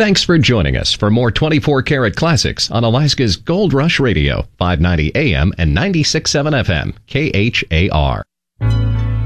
Thanks for joining us for more 24 Karat Classics on Alaska's Gold Rush Radio, 590 AM and 96.7 FM, KHAR.